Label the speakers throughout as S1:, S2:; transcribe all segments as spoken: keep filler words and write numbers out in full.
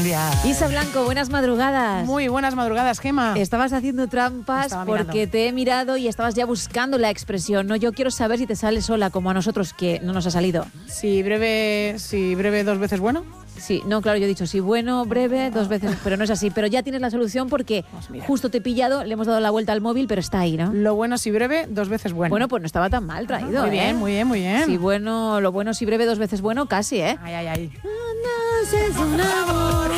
S1: Isa Blanco, buenas madrugadas.
S2: Muy buenas madrugadas, Gema.
S1: Estabas haciendo trampas porque te he mirado y estabas ya buscando la expresión. No, yo quiero saber si te sale sola, como a nosotros, que no nos ha salido.
S2: Si breve, si breve dos veces bueno.
S1: Sí, no, claro, yo he dicho sí, bueno, breve, dos veces, pero no es así. Pero ya tienes la solución porque
S2: pues
S1: justo te he pillado, le hemos dado la vuelta al móvil, pero está ahí, ¿no?
S2: Lo bueno si breve, dos veces bueno.
S1: Bueno, pues no estaba tan mal traído,
S2: Muy bien,
S1: ¿eh?
S2: muy bien, muy bien.
S1: Sí, bueno, lo bueno si breve, dos veces bueno, casi, ¿eh?
S2: Ay, ay, ay.
S1: Es un amor.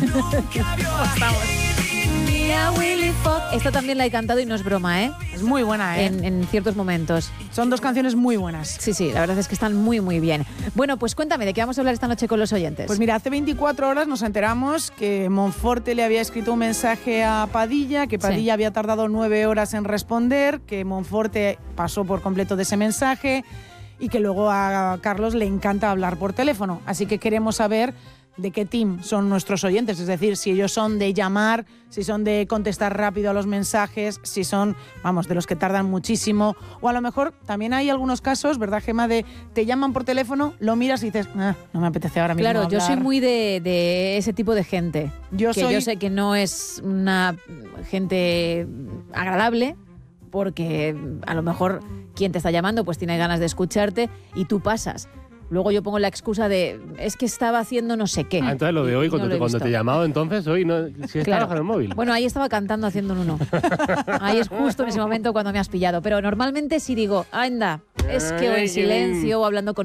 S1: Esta también la he cantado y no es broma, ¿eh?
S2: Es muy buena, ¿eh?
S1: En, en ciertos momentos.
S2: Son dos canciones muy buenas.
S1: Sí, sí, la verdad es que están muy, muy bien. Bueno, pues cuéntame, ¿de qué vamos a hablar esta noche con los oyentes?
S2: Pues mira, hace veinticuatro horas nos enteramos que Monforte le había escrito un mensaje a Padilla, que Padilla sí. había tardado nueve horas en responder, que Monforte pasó por completo de ese mensaje y que luego a Carlos le encanta hablar por teléfono. Así que queremos saber de qué team son nuestros oyentes, es decir, si ellos son de llamar, si son de contestar rápido a los mensajes, si son, vamos, de los que tardan muchísimo, o a lo mejor también hay algunos casos, ¿verdad, Gema? De te llaman por teléfono, lo miras y dices, ah, no me apetece ahora mismo
S1: Claro,
S2: hablar.
S1: yo soy muy de, de ese tipo de gente.
S2: Yo
S1: que
S2: soy...
S1: yo sé que no es una gente agradable, porque a lo mejor quien te está llamando pues tiene ganas de escucharte y tú pasas. Luego yo pongo la excusa de, es que estaba haciendo no sé qué.
S3: Ah, entonces lo de hoy, cuando,
S1: no
S3: te, cuando te he llamado, entonces hoy no, si estabas
S1: claro.
S3: con el móvil.
S1: Bueno, ahí estaba cantando haciendo un uno. Ahí es justo en ese momento cuando me has pillado. Pero normalmente sí digo, anda, es que o en silencio o hablando con